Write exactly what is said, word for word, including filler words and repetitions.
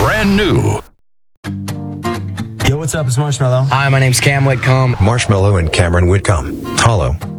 brand new. Yo, what's up? It's Marshmello. Hi, my name's Cam Whitcomb. Marshmello and Cameron Whitcomb. Hollow.